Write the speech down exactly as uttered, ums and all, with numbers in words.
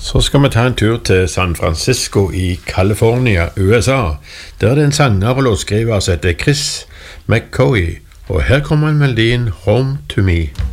Så skal vi ta en tur til San Francisco i California, U S A. Der er det en sanger og låtskriver som heter Chris McCaughey, og her kommer melodien Home to Me.